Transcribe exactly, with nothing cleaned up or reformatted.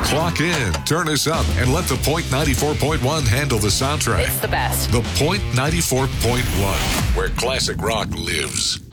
Clock in, turn us up, and let the Point ninety-four point one handle the soundtrack. It's the best. The Point ninety-four point one, where classic rock lives.